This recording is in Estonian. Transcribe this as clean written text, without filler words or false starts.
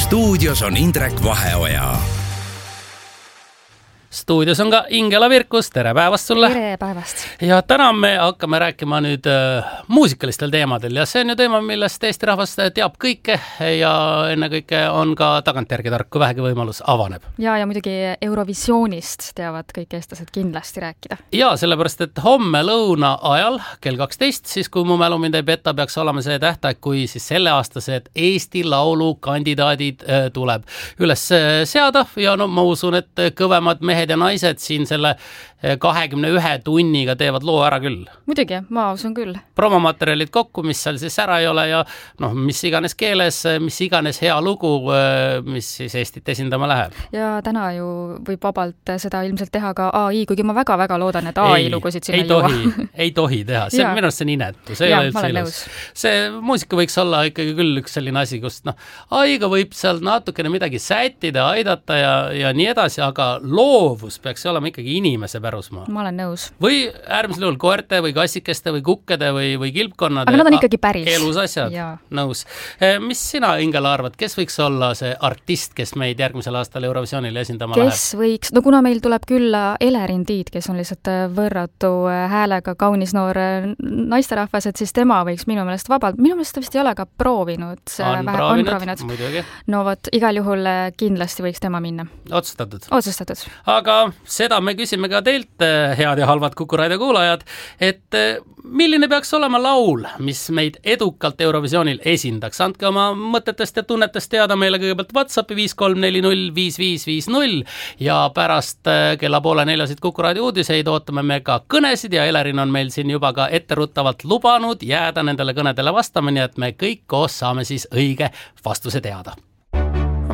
Stuudios on Indrek Vaheoja. Stuudios on ka Ingela Virkus, tere päevast sulle! Tere päevast! Ja täna me hakkame rääkima nüüd muusikalistel teemadel ja see on ju teema, millest Eesti rahvas teab kõike ja ennekõike on ka tagantjärgi tark, kui vähegi võimalus avaneb. Ja muidugi Eurovisioonist teavad kõik eestlased kindlasti rääkida. Ja sellepärast, et homme lõuna ajal kell 12, siis kui mu mälu mind ei peta, peaks olema see tähtaeg, kui siis selleaastased Eesti Laulu kandidaadid tuleb üles seada ja no ma usun, et kõvemad mehed ja naised siin selle 21 tunniga teevad loo ära küll. Muidugi, ma usun küll. Promomaterjalid kokku, mis seal siis ära ei ole ja mis iganes keeles, mis iganes hea lugu, mis siis Eestit esindama läheb. Ja täna ju võib vabalt seda ilmselt teha ka AI, kuigi ma väga-väga loodan, et AI lugusid sinna ei juua. Ei tohi teha, see minu arust see nii inetu, see ei ole üldse ilus. See muusika võiks olla ikkagi küll üks selline asi, kust AIga võib seal natukene midagi sättida, aidata ja nii edasi, aga loovus peaks olema ikkagi inimese pärusmaa. Ma olen nõus. Või äärmisel juhul koerte või kassikeste või kukkede või kilpkonnade. Aga nad on ikkagi päris. Elus asjad. Nõus. Mis sina, Ingela, arvad, kes võiks olla see artist, kes meid järgmisel aastal Eurovisioonil esindama läheb? Kes võiks? No kuna meil tuleb külla Elerin Tiit, kes on lihtsalt võrratu häälega kaunis noor naisterahvas, et siis tema võiks minu meelest vabalt. Minu meelest ta vist ei ole ka proovinud. On proovinud. Muidugi. No vot, igal juhul kindlasti võiks tema minna. Otsustatud. Aga seda me küsime ka teilt, head ja halvad Kuku Raadio kuulajad, et milline peaks olema laul, mis meid edukalt Eurovisioonil esindaks? Andke oma mõtetest ja tunnetest teada meile kõigepealt WhatsAppi 53405550 ja pärast kella 3:30 Kuku Raadio uudiseid ootame me ka kõnesid ja Elerin on meil siin juba ka etteruttavalt lubanud jääda nendele kõnedele vastama, nii et me kõik koos saame siis õige vastuse teada.